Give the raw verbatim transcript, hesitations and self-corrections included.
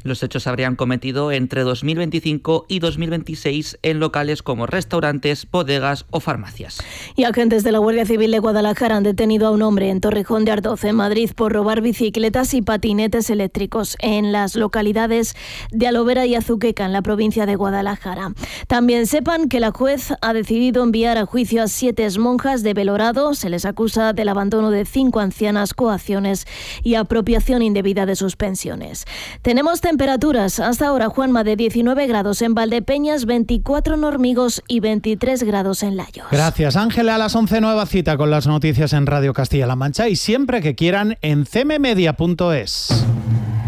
Los hechos se habrían cometido entre dos mil veinticinco y dos mil veintiséis en locales como restaurantes, bodegas o farmacias. Y agentes de la Guardia Civil de Guadalajara han detenido a un hombre en Torrejón de Ardoz, en Madrid, por robar bicicletas y patinetes eléctricos en las localidades de Alovera y Azuqueca, en la provincia de Guadalajara. También sepan que la juez ha decidido enviar a juicio a siete monjas de Belorado. Se les acusa del abandono de cinco ancianas, coacciones y apropiación indebida de sus pensiones. Tenemos temperaturas hasta ahora, Juanma, de diecinueve grados en Valdepeñas, veinticuatro en Hormigos y veintitrés grados en Layos. Gracias, Ángela. A las once, nueva cita con las noticias en Radio Castilla-La Mancha y siempre que quieran en c m media punto es.